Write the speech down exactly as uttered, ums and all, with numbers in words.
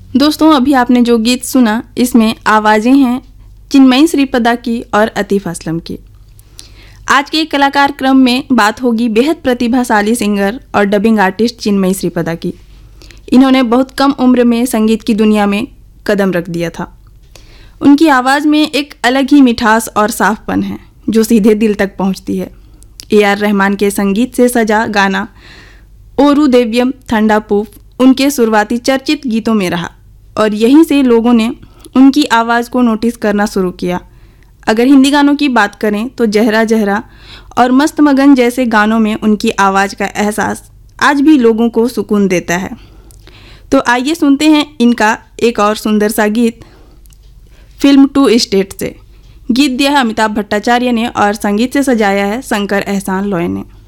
दोस्तों, अभी आपने जो गीत सुना इसमें आवाज़ें हैं चिन्मयी श्रीपदा की और अतीफ असलम की। आज के कलाकार क्रम में बात होगी बेहद प्रतिभाशाली सिंगर और डबिंग आर्टिस्ट चिन्मयी श्रीपदा की। इन्होंने बहुत कम उम्र में संगीत की दुनिया में कदम रख दिया था। उनकी आवाज़ में एक अलग ही मिठास और साफपन है जो सीधे दिल तक पहुंचती है। ए आर रहमान के संगीत से सजा गाना ओरू देव्यम थंडापूफ उनके शुरुआती चर्चित गीतों में रहा और यहीं से लोगों ने उनकी आवाज़ को नोटिस करना शुरू किया। अगर हिंदी गानों की बात करें तो जहरा जहरा और मस्त मगन जैसे गानों में उनकी आवाज़ का एहसास आज भी लोगों को सुकून देता है। तो आइए सुनते हैं इनका एक और सुंदर सा गीत फिल्म टू स्टेट से। गीत दिया है अमिताभ भट्टाचार्य ने और संगीत से सजाया है शंकर एहसान लॉय ने।